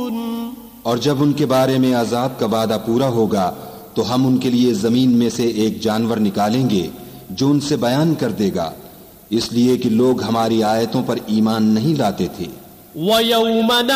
और जब उनके बारे में अजाब का वादा पूरा होगा तो हम उनके लिए जमीन में से एक जानवर निकालेंगे जो उनसे बयान कर देगा, इसलिए कि लोग हमारी आयतों पर ईमान नहीं लाते थे।